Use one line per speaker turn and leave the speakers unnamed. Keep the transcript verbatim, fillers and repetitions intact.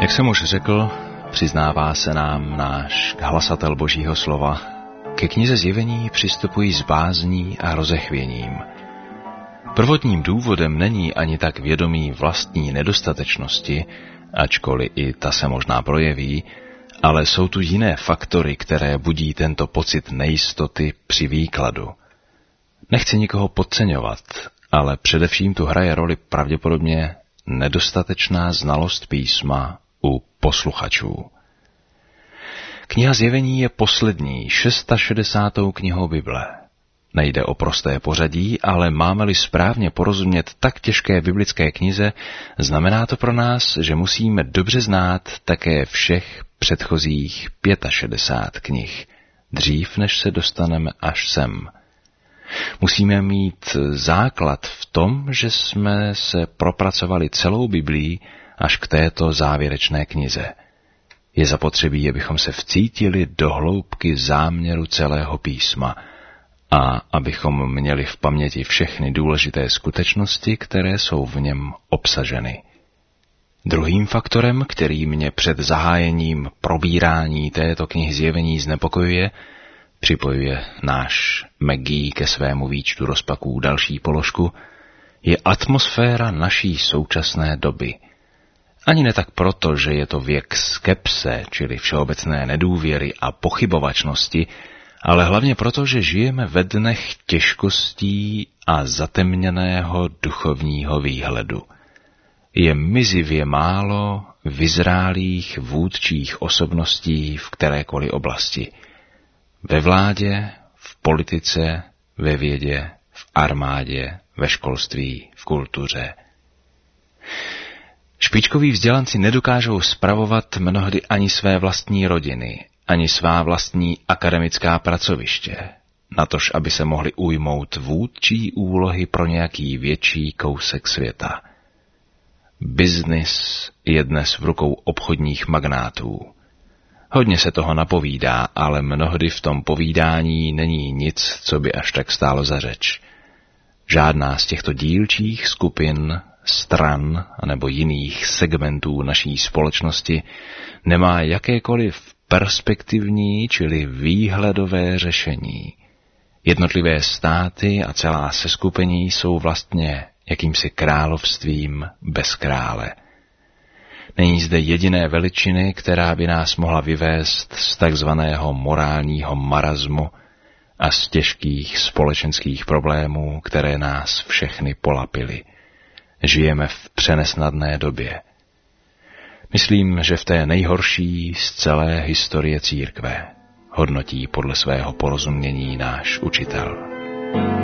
Jak jsem už řekl, přiznává se nám náš hlasatel Božího slova, ke knize Zjevení přistupují s bázní a rozechvěním. Prvotním důvodem není ani tak vědomí vlastní nedostatečnosti, ačkoliv i ta se možná projeví, ale jsou tu jiné faktory, které budí tento pocit nejistoty při výkladu. Nechci nikoho podceňovat, ale především tu hraje roli pravděpodobně nedostatečná znalost písma u posluchačů. Kniha Zjevení je poslední, šedesátou šestou knihou Bible. Nejde o prosté pořadí, ale máme-li správně porozumět tak těžké biblické knize, znamená to pro nás, že musíme dobře znát také všech předchozích šedesát pět knih, dřív než se dostaneme až sem. Musíme mít základ v tom, že jsme se propracovali celou Biblii až k této závěrečné knize. Je zapotřebí, abychom se vcítili do hloubky záměru celého písma a abychom měli v paměti všechny důležité skutečnosti, které jsou v něm obsaženy. Druhým faktorem, který mě před zahájením probírání této knihy Zjevení znepokojuje, připojuje náš Maggie ke svému výčtu rozpaků další položku, je atmosféra naší současné doby. Ani ne tak proto, že je to věk skepse, čili všeobecné nedůvěry a pochybovačnosti, ale hlavně proto, že žijeme ve dnech těžkostí a zatemněného duchovního výhledu. Je mizivě málo vyzrálých vůdčích osobností v kterékoliv oblasti. Ve vládě, v politice, ve vědě, v armádě, ve školství, v kultuře. Špičkoví vzdělanci nedokážou spravovat mnohdy ani své vlastní rodiny, ani svá vlastní akademická pracoviště, natož aby se mohli ujmout vůdčí úlohy pro nějaký větší kousek světa. Biznis je dnes v rukou obchodních magnátů. Hodně se toho napovídá, ale mnohdy v tom povídání není nic, co by až tak stálo za řeč. Žádná z těchto dílčích skupin, stran nebo jiných segmentů naší společnosti nemá jakékoliv perspektivní, čili výhledové řešení. Jednotlivé státy a celá seskupení jsou vlastně jakýmsi královstvím bez krále. Není zde jediné veličiny, která by nás mohla vyvést z takzvaného morálního marazmu a z těžkých společenských problémů, které nás všechny polapily. Žijeme v přenesnadné době. Myslím, že v té nejhorší z celé historie církve, hodnotí podle svého porozumění náš učitel.